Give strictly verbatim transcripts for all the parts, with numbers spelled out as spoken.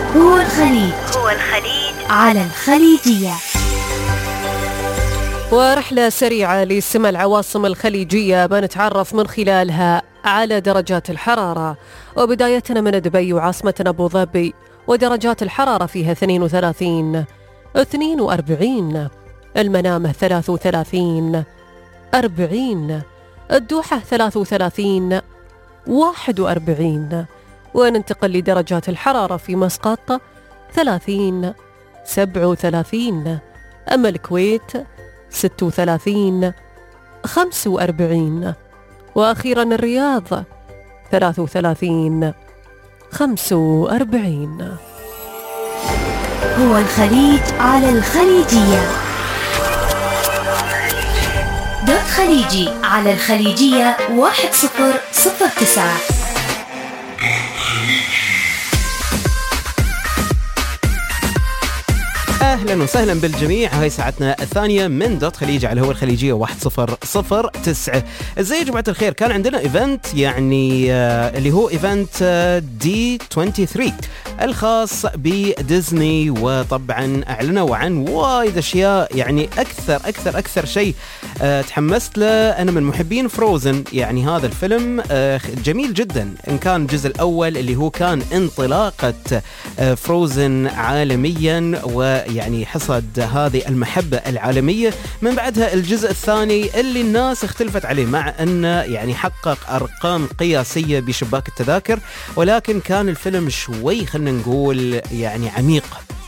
هو الخليج هو الخليج على الخليجية. ورحلة سريعة لسمع العواصم الخليجية بنتعرف من خلالها على درجات الحرارة، وبدايتنا من دبي وعاصمتنا أبو ظبي، ودرجات الحرارة فيها اثنين وثلاثين، اثنين وأربعين، المنامة ثلاث وثلاثين، أربعين، الدوحة ثلاث وثلاثين، واحد وأربعين. وننتقل لدرجات الحرارة في مسقط ثلاثين، سبعة وثلاثين، أما الكويت ستة وثلاثين، خمسة وأربعين، وأخيرا الرياض ثلاثة وثلاثين، خمسة وأربعين. هو الخليج على الخليجية. دوت خليجي على الخليجية واحد صفر صفر تسعة. أهلا وسهلا بالجميع، هاي ساعتنا الثانية من دوت خليج على هو الخليجية واحد صفر صفر تسعة. ازاي يا جماعة الخير؟ كان عندنا ايفنت يعني آه اللي هو ايفنت آه دي ثلاثة وعشرين الخاص بديزني، وطبعا اعلنوا عن وايد اشياء. يعني اكثر اكثر اكثر شيء آه تحمست له انا من محبين فروزن. يعني هذا الفيلم آه جميل جدا، ان كان الجزء الاول اللي هو كان انطلاقة آه فروزن عالميا، ويعني حصد هذه المحبة العالمية. من بعدها الجزء الثاني اللي الناس اختلفت عليه، مع انه يعني حقق ارقام قياسية بشباك التذاكر، ولكن كان الفيلم شوي خلنا نقول يعني عميق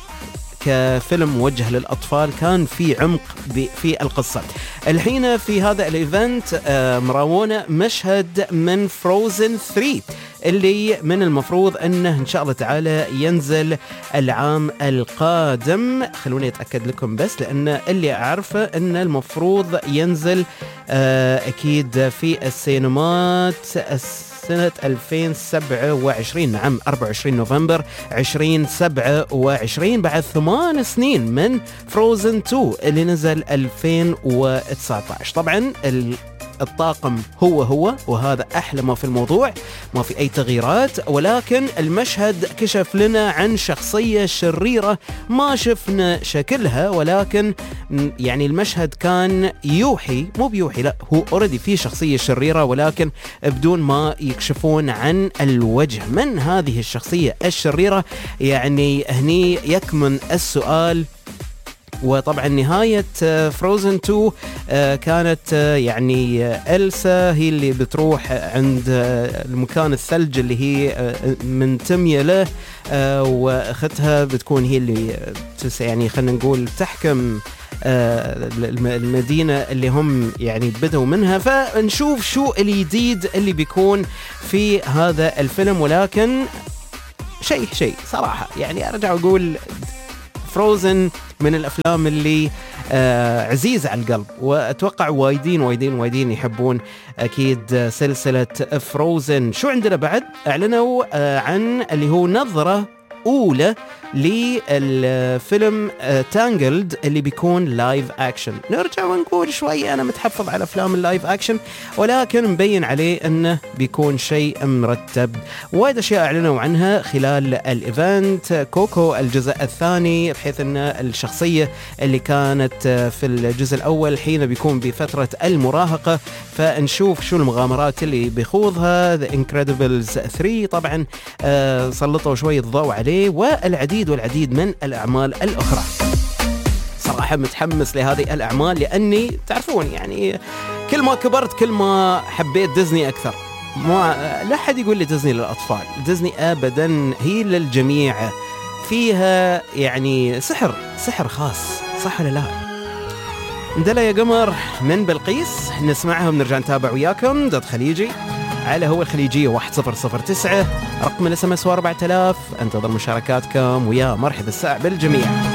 كفيلم موجه للأطفال، كان في عمق في القصة. الحين في هذا الايفنت مراونا مشهد من فروزن ثلاثة اللي من المفروض انه ان شاء الله تعالى ينزل العام القادم. خلوني اتاكد لكم بس، لان اللي اعرفه ان المفروض ينزل اكيد في السينمات سنة ألفين وسبعة وعشرين. نعم، أربعة وعشرين نوفمبر ألفين وسبعة وعشرين، بعد ثمان سنين من فروزن اثنين اللي نزل ألفين وتسعة عشر. طبعا الطاقم هو هو، وهذا أحلى ما في الموضوع، ما في أي تغييرات، ولكن المشهد كشف لنا عن شخصية شريرة ما شفنا شكلها، ولكن يعني المشهد كان يوحي، مو بيوحي، لا هو أوريدي في شخصية شريرة، ولكن بدون ما يكشفون عن الوجه من هذه الشخصية الشريرة. يعني هني يكمن السؤال. وطبعا نهاية فروزن اثنين كانت يعني إلسا هي اللي بتروح عند المكان الثلج اللي هي منتمية له، واختها بتكون هي اللي يعني خلينا نقول تحكم المدينة اللي هم يعني بدوا منها. فنشوف شو الجديد اللي بيكون في هذا الفيلم، ولكن شيء شيء صراحة يعني أرجع أقول فروزن من الأفلام اللي آه عزيزة على القلب، وأتوقع وايدين وايدين وايدين يحبون أكيد سلسلة فروزن. شو عندنا بعد؟ أعلنوا آه عن اللي هو نظرة أولى للفيلم تانجلد اللي بيكون لايف أكشن. نرجع ونقول شوي أنا متحفظ على أفلام اللايف أكشن، ولكن مبين عليه أنه بيكون شيء مرتب. وايد أشياء أعلنوا عنها خلال الإيفنت. كوكو الجزء الثاني، بحيث أن الشخصية اللي كانت في الجزء الأول حين بيكون بفترة المراهقة، فنشوف شو المغامرات اللي بيخوضها. The Incredibles ثلاثة طبعا آه سلطوا شوي الضوء عليه، والعديد والعديد من الأعمال الأخرى. صراحة متحمس لهذه الأعمال، لأني تعرفون يعني كل ما كبرت كل ما حبيت ديزني أكثر. ما لا حد يقول لي ديزني للأطفال، ديزني أبدا هي للجميع، فيها يعني سحر سحر خاص، صح ولا لا؟ ندلة يا قمر من بلقيس، نسمعها ونرجع نتابع وياكم. دوت خليجي على هو الخليجية واحد صفر صفر تسعة، رقم الاس ام اس أربعة آلاف. انتظر مشاركاتكم، ويا مرحبا الساعة بالجميع.